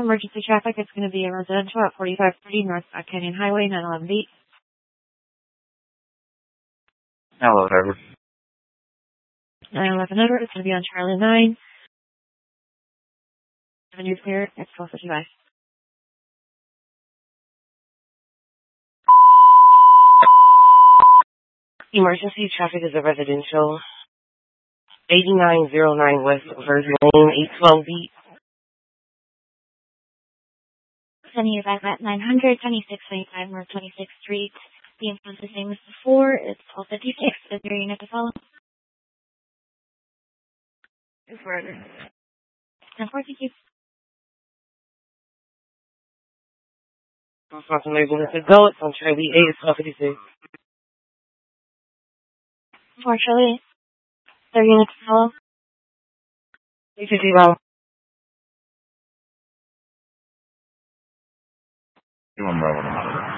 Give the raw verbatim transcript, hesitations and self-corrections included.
emergency traffic. It's going to be a residential at forty-five thirty North Scott Canyon Highway, nine eleven beat. Hello, driver. nine eleven over. It's going to be on Charlie nine. Avenue clear. It's twelve fifty-five. Emergency traffic is a residential. eighty-nine oh nine West Virgin Lane, eight twelve beat. Sending you back at nine hundred, twenty-six twenty-five North twenty-sixth Street. The info is the same as before. It's twelve fifty-six. Is your unit to follow? Further. ten four, thank you. Wisconsin Emergency to go. It's on Charlie eight. It's twelve fifty-six. For Charlie, their unit to follow. eight fifty-one. You want to